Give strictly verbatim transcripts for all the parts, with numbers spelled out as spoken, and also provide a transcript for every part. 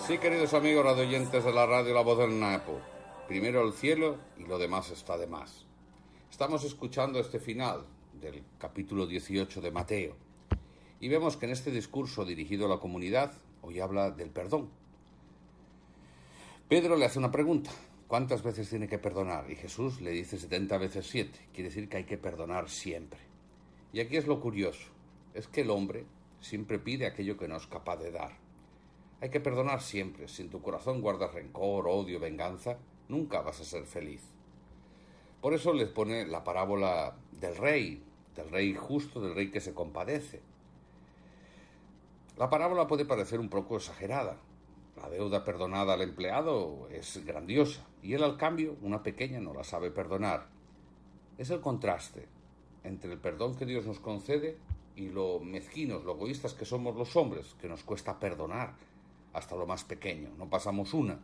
Sí, queridos amigos radioyentes de la radio La Voz del Napo, primero el cielo y lo demás está de más. Estamos escuchando este final del capítulo dieciocho de Mateo y vemos que en este discurso dirigido a la comunidad hoy habla del perdón. Pedro le hace una pregunta: ¿cuántas veces tiene que perdonar? Y Jesús le dice setenta veces siete, quiere decir que hay que perdonar siempre. Y aquí es lo curioso, es que el hombre siempre pide aquello que no es capaz de dar. Hay que perdonar siempre. Si en tu corazón guardas rencor, odio, venganza, nunca vas a ser feliz. Por eso les pone la parábola del rey, del rey justo, del rey que se compadece. La parábola puede parecer un poco exagerada. La deuda perdonada al empleado es grandiosa y él, al cambio, una pequeña, no la sabe perdonar. Es el contraste entre el perdón que Dios nos concede y lo mezquinos, lo egoístas que somos los hombres, que nos cuesta perdonar hasta lo más pequeño, no pasamos una.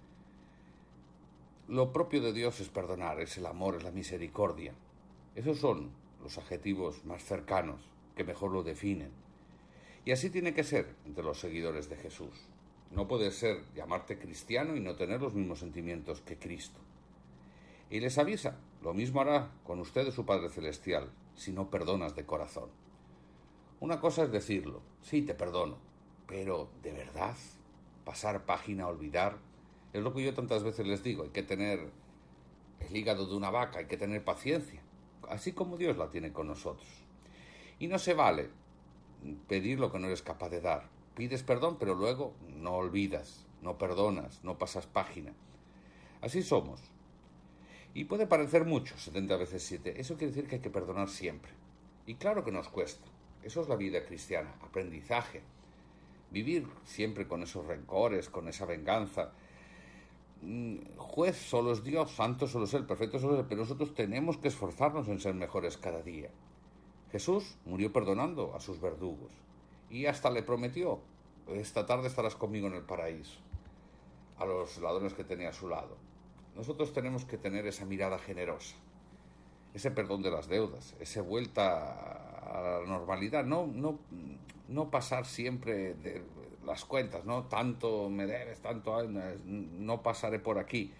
Lo propio de Dios es perdonar, es el amor, es la misericordia. Esos son los adjetivos más cercanos, que mejor lo definen. Y así tiene que ser entre los seguidores de Jesús. No puede ser llamarte cristiano y no tener los mismos sentimientos que Cristo. Y les avisa, lo mismo hará con ustedes su Padre Celestial, si no perdonas de corazón. Una cosa es decirlo, sí, te perdono, pero ¿de verdad? Pasar página, olvidar, es lo que yo tantas veces les digo, hay que tener el hígado de una vaca, hay que tener paciencia, así como Dios la tiene con nosotros. Y no se vale pedir lo que no eres capaz de dar. Pides perdón, pero luego no olvidas, no perdonas, no pasas página. Así somos. Y puede parecer mucho, setenta veces siete, eso quiere decir que hay que perdonar siempre. Y claro que nos cuesta, eso es la vida cristiana, aprendizaje. Vivir siempre con esos rencores, con esa venganza. Juez solo es Dios, santo solo es Él, perfecto solo es Él, pero nosotros tenemos que esforzarnos en ser mejores cada día. Jesús murió perdonando a sus verdugos y hasta le prometió: esta tarde estarás conmigo en el paraíso, a los ladrones que tenía a su lado. Nosotros tenemos que tener esa mirada generosa, ese perdón de las deudas, esa vuelta a la normalidad, no, no, no pasar siempre de las cuentas, no tanto me debes, tanto no pasaré por aquí.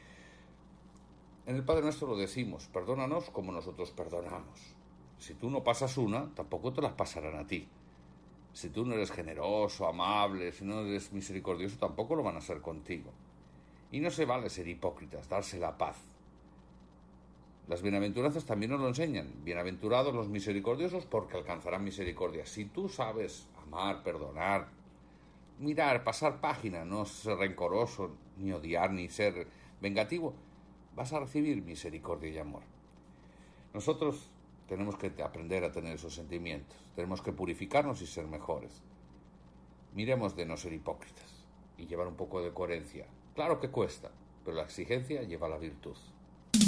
En el Padre Nuestro lo decimos: perdónanos como nosotros perdonamos. Si tú no pasas una, tampoco te las pasarán a ti. Si tú no eres generoso, amable, si no eres misericordioso, tampoco lo van a ser contigo. Y no se vale ser hipócritas, darse la paz. Las bienaventuranzas también nos lo enseñan. Bienaventurados los misericordiosos, porque alcanzarán misericordia. Si tú sabes amar, perdonar, mirar, pasar página, no ser rencoroso, ni odiar, ni ser vengativo, vas a recibir misericordia y amor. Nosotros tenemos que aprender a tener esos sentimientos. Tenemos que purificarnos y ser mejores. Miremos de no ser hipócritas y llevar un poco de coherencia. Claro que cuesta, pero la exigencia lleva a la virtud.